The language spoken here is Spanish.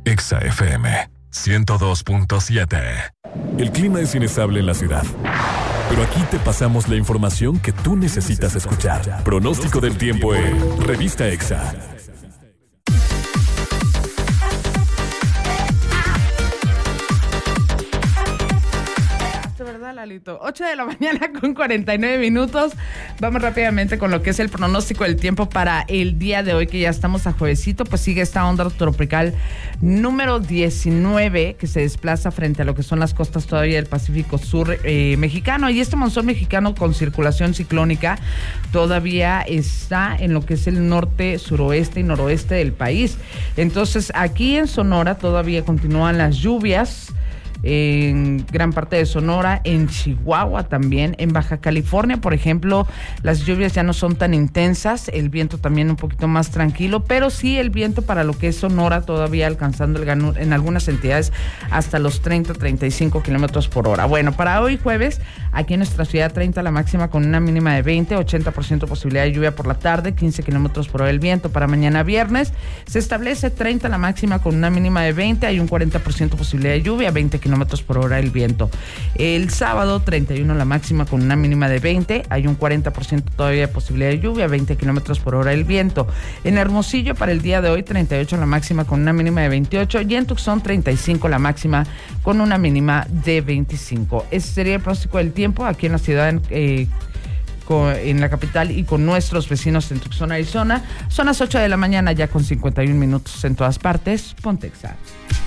Exa FM 102.7. El clima es inestable en la ciudad, pero aquí te pasamos la información que tú necesitas escuchar. Pronóstico del tiempo en Revista Exa. ¿Verdad, Lalito? 8 de la mañana con 49 minutos. Vamos rápidamente con lo que es el pronóstico del tiempo para el día de hoy, que ya estamos a juevesito. Pues sigue esta onda tropical número 19 que se desplaza frente a lo que son las costas todavía del Pacífico Sur mexicano. Y este monzón mexicano con circulación ciclónica todavía está en lo que es el norte, suroeste y noroeste del país. Entonces, aquí en Sonora todavía continúan las lluvias. En gran parte de Sonora, en Chihuahua también, en Baja California, por ejemplo, las lluvias ya no son tan intensas, el viento también un poquito más tranquilo, pero sí el viento para lo que es Sonora todavía alcanzando en algunas entidades hasta los 30-35 kilómetros por hora. Bueno, para hoy jueves, aquí en nuestra ciudad 30 la máxima con una mínima de 20, 80% posibilidad de lluvia por la tarde, 15 kilómetros por hora el viento. Para mañana viernes se establece 30 la máxima con una mínima de 20, hay un 40% posibilidad de lluvia, 20 kilómetros por hora el viento. El sábado 31 la máxima con una mínima de 20, hay un 40% todavía de posibilidad de lluvia, 20 kilómetros por hora el viento. En Hermosillo para el día de hoy 38 la máxima con una mínima de 28 y en Tucson 35 la máxima con una mínima de 25. Ese sería el pronóstico del tiempo aquí en la ciudad en la capital y con nuestros vecinos en Tucson, Arizona. Son las 8 de la mañana ya con 51 minutos en todas partes. Ponte Exa.